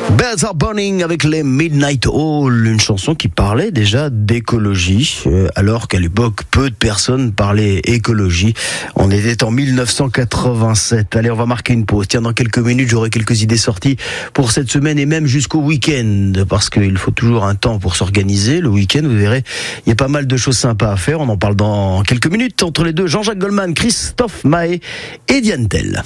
Bells Are Burning avec les Midnight Oil, une chanson qui parlait déjà d'écologie, alors qu'à l'époque, peu de personnes parlaient écologie. On était en 1987. Allez, on va marquer une pause. Tiens, dans quelques minutes, j'aurai quelques idées sorties pour cette semaine et même jusqu'au week-end, parce qu'il faut toujours un temps pour s'organiser. Le week-end, vous verrez, il y a pas mal de choses sympas à faire. On en parle dans quelques minutes entre les deux. Jean-Jacques Goldman, Christophe Mahé et Diane Tell.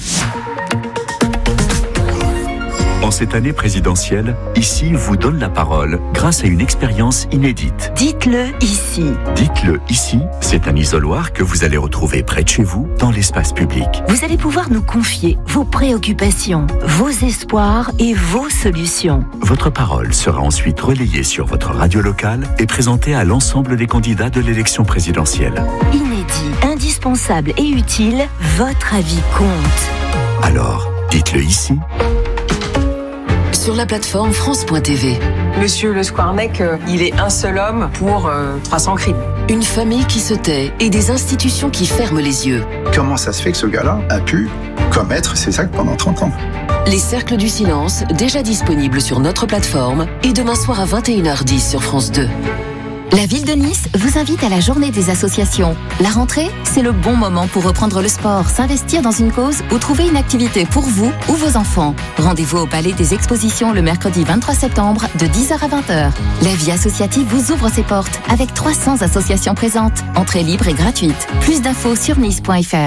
En cette année présidentielle, Ici vous donne la parole grâce à une expérience inédite. Dites-le ici. Dites-le ici, c'est un isoloir que vous allez retrouver près de chez vous, dans l'espace public. Vous allez pouvoir nous confier vos préoccupations, vos espoirs et vos solutions. Votre parole sera ensuite relayée sur votre radio locale et présentée à l'ensemble des candidats de l'élection présidentielle. Inédit, indispensable et utile, votre avis compte. Alors, dites-le ici. Sur la plateforme France.tv. Monsieur Le Squarnec, il est un seul homme pour 300 crimes. Une famille qui se tait et des institutions qui ferment les yeux. Comment ça se fait que ce gars-là a pu commettre ces actes pendant 30 ans ? Les Cercles du Silence, déjà disponibles sur notre plateforme et demain soir à 21h10 sur France 2. La ville de Nice vous invite à la journée des associations. La rentrée, c'est le bon moment pour reprendre le sport, s'investir dans une cause ou trouver une activité pour vous ou vos enfants. Rendez-vous au Palais des Expositions le mercredi 23 septembre de 10h à 20h. La vie associative vous ouvre ses portes avec 300 associations présentes. Entrée libre et gratuite. Plus d'infos sur nice.fr.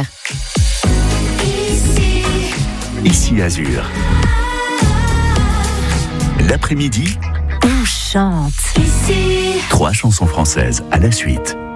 Ici Azur. L'après-midi, On chante. 3 chansons françaises à la suite.